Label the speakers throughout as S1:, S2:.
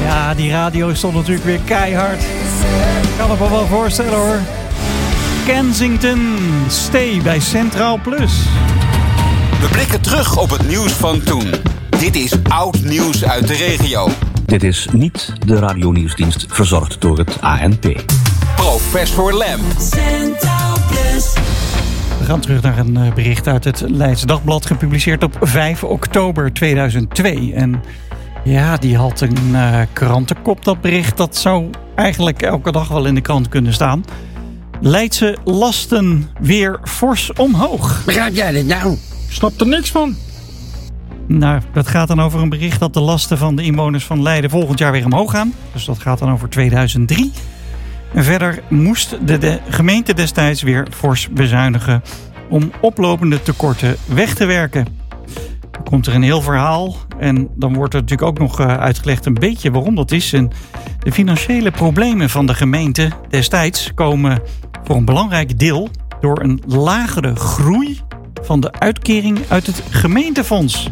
S1: Ja, die radio stond natuurlijk weer keihard. Ik kan het me wel voorstellen hoor. Kensington, Stay bij Centraal Plus.
S2: We blikken terug op het nieuws van toen. Dit is oud nieuws uit de regio.
S3: Dit is niet de radionieuwsdienst verzorgd door het ANP.
S2: Professor Lam.
S4: Centraal Plus.
S1: We gaan terug naar een bericht uit het Leids Dagblad, gepubliceerd op 5 oktober 2002. En ja, die had een krantenkop, dat bericht. Dat zou eigenlijk elke dag wel in de krant kunnen staan. Leidse lasten weer fors omhoog.
S5: Begrijp jij dit nou? Ik snap er niks van.
S1: Nou, dat gaat dan over een bericht dat de lasten van de inwoners van Leiden volgend jaar weer omhoog gaan. Dus dat gaat dan over 2003. En verder moest de gemeente destijds weer fors bezuinigen om oplopende tekorten weg te werken. Dan komt er een heel verhaal en dan wordt er natuurlijk ook nog uitgelegd een beetje waarom dat is. En de financiële problemen van de gemeente destijds komen voor een belangrijk deel door een lagere groei van de uitkering uit het gemeentefonds.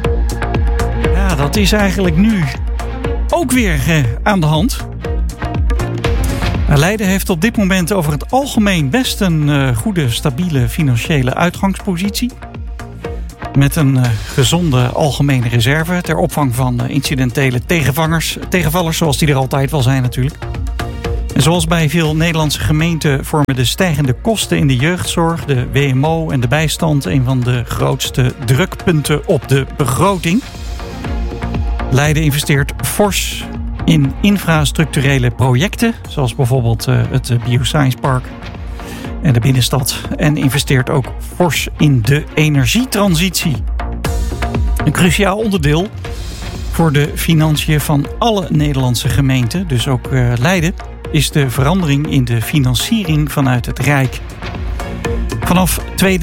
S1: Ja, dat is eigenlijk nu ook weer aan de hand. Leiden heeft op dit moment over het algemeen best een goede, stabiele financiële uitgangspositie. Met een gezonde algemene reserve ter opvang van incidentele tegenvallers, zoals die er altijd wel zijn natuurlijk. En zoals bij veel Nederlandse gemeenten vormen de stijgende kosten in de jeugdzorg, de WMO en de bijstand een van de grootste drukpunten op de begroting. Leiden investeert fors in infrastructurele projecten, zoals bijvoorbeeld het Bioscience Park en de binnenstad. En investeert ook fors in de energietransitie. Een cruciaal onderdeel voor de financiën van alle Nederlandse gemeenten, dus ook Leiden, is de verandering in de financiering vanuit het Rijk. Vanaf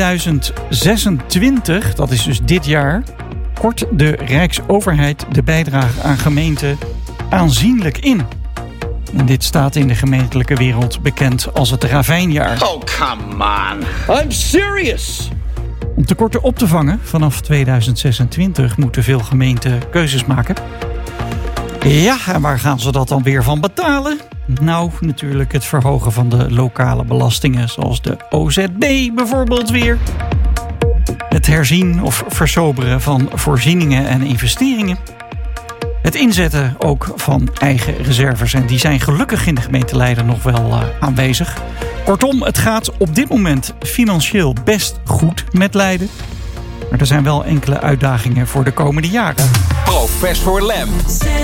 S1: 2026, dat is dus dit jaar, kort de Rijksoverheid de bijdrage aan gemeenten aanzienlijk in. En dit staat in de gemeentelijke wereld bekend als het ravijnjaar.
S5: Oh, come on. I'm serious.
S1: Om tekorten op te vangen vanaf 2026 moeten veel gemeenten keuzes maken. Ja, en waar gaan ze dat dan weer van betalen? Nou, natuurlijk het verhogen van de lokale belastingen, zoals de OZB bijvoorbeeld weer. Het herzien of versoberen van voorzieningen en investeringen. Het inzetten ook van eigen reserves. En die zijn gelukkig in de gemeente Leiden nog wel aanwezig. Kortom, het gaat op dit moment financieel best goed met Leiden. Maar er zijn wel enkele uitdagingen voor de komende jaren.
S2: Professor Lam.